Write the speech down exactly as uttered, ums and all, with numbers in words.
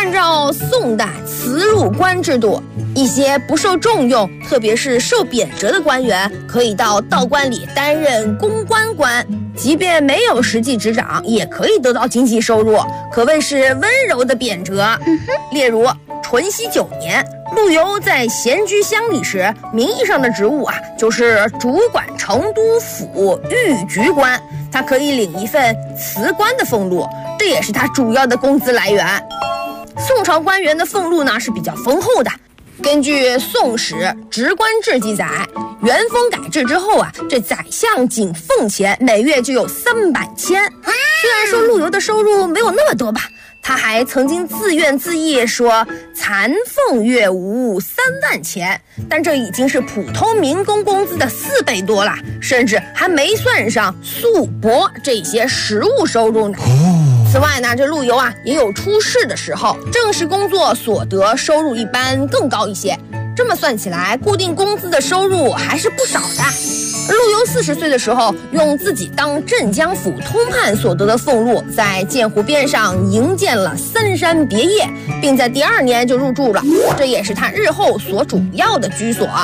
按照宋代辞入官制度，一些不受重用，特别是受贬谪的官员，可以到道观里担任公关官，即便没有实际执掌，也可以得到经济收入，可谓是温柔的贬谪。嗯、例如淳熙九年，陆游在闲居乡里时，名义上的职务啊，就是主管成都府御局官，他可以领一份辞官的俸禄，这也是他主要的工资来源。宋朝官员的俸禄呢是比较丰厚的。根据《宋史·职官志》记载，元丰改制之后啊，这宰相仅俸钱每月就有三百千。虽然说陆游的收入没有那么多吧，他还曾经自怨自艾说残俸月无三万钱，但这已经是普通民工工资的四倍多了，甚至还没算上宿帛这些实物收入呢。此外呢，这陆游啊也有出仕的时候，正式工作所得收入一般更高一些。这么算起来，固定工资的收入还是不少的。陆游四十岁的时候，用自己当镇江府通判所得的俸禄，在鉴湖边上营建了三山别业，并在第二年就入住了，这也是他日后所主要的居所。